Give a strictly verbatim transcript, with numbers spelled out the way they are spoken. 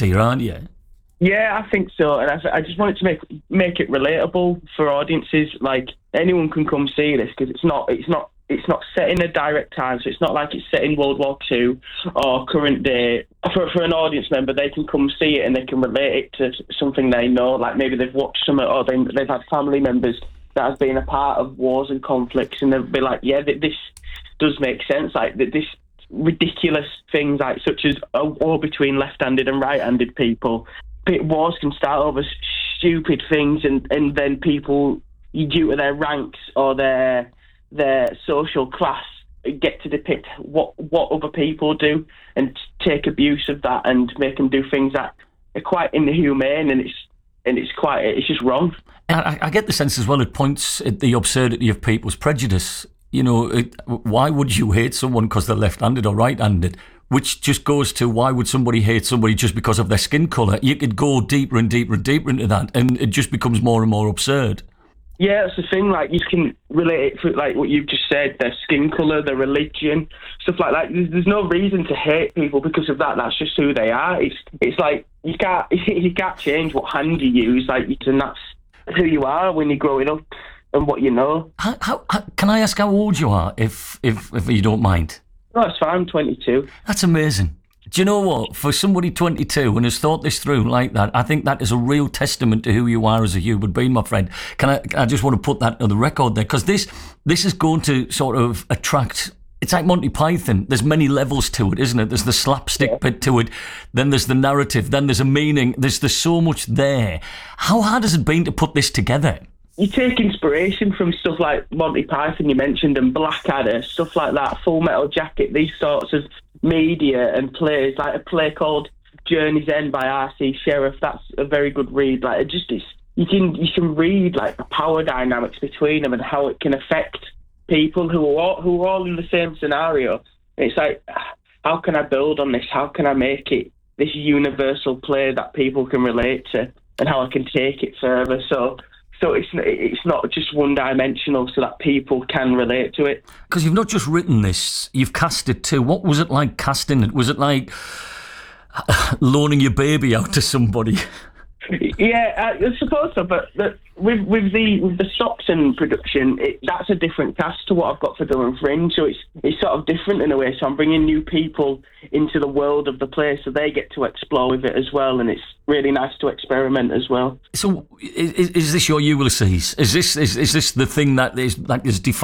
here, aren't you? Yeah, I think so, and I, I just wanted to make make it relatable for audiences. Like anyone can come see this because it's not it's not it's not set in a direct time, so it's not like it's set in World War Two or current day. For for an audience member, they can come see it and they can relate it to something they know. Like maybe they've watched some, or they, they've had family members that have been a part of wars and conflicts, and they'll be like, yeah, this does make sense. Like this ridiculous things, like such as a war between left-handed and right-handed people. Wars can start over stupid things, and, and then people, due to their ranks or their their social class, get to depict what what other people do and take abuse of that and make them do things that are quite inhumane, and it's and it's quite it's just wrong. I, I get the sense as well, it points at the absurdity of people's prejudice. You know, it, why would you hate someone because they're left-handed or right-handed? Which just goes to, why would somebody hate somebody just because of their skin colour? You could go deeper and deeper and deeper into that, and it just becomes more and more absurd. Yeah, that's the thing. Like, you can relate it to, like, what you've just said, their skin colour, their religion, stuff like that. There's, there's no reason to hate people because of that. That's just who they are. It's it's like, you can't you can't change what hand you use, like, and that's who you are when you're growing up and what you know. How, how, how can I ask how old you are, if if if you don't mind? No, it's fine. I'm twenty-two. That's amazing. Do you know what? For somebody twenty-two and has thought this through like that, I think that is a real testament to who you are as a human being, my friend. Can I? I just want to put that on the record there, because this this is going to sort of attract. It's like Monty Python. There's many levels to it, isn't it? There's the slapstick yeah. bit to it. Then there's the narrative. Then there's a meaning. There's there's so much there. How hard has it been to put this together? You take inspiration from stuff like Monty Python, you mentioned, and Blackadder, stuff like that, Full Metal Jacket, these sorts of media and plays, like a play called Journey's End by R C Sheriff. That's a very good read. Like, it just is, you can you can read like the power dynamics between them and how it can affect people who are all, who are all in the same scenario. It's like, how can I build on this? How can I make it this universal play that people can relate to, and how I can take it further? So. So it's it's not just one-dimensional, so that people can relate to it. Because you've not just written this, you've cast it too. What was it like casting it? Was it like loaning your baby out to somebody? Yeah, I suppose so. But the, with with the with the Stockton production, it, that's a different cast to what I've got for Durham Fringe. So it's it's sort of different in a way. So I'm bringing new people into the world of the play, so they get to explore with it as well, and it's really nice to experiment as well. So is, is this your Ulysses? Is this is, is this the thing that is that is defined?